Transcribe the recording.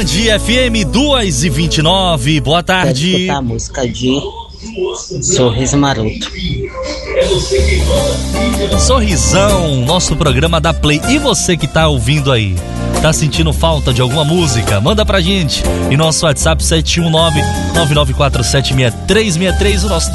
Band FM 2h29, boa tarde. Quero escutar a música de Sorriso Maroto. Sorrisão, nosso programa da Play. E você que tá ouvindo aí, tá sentindo falta de alguma música? Manda pra gente em nosso WhatsApp 719-9947-6363, o nosso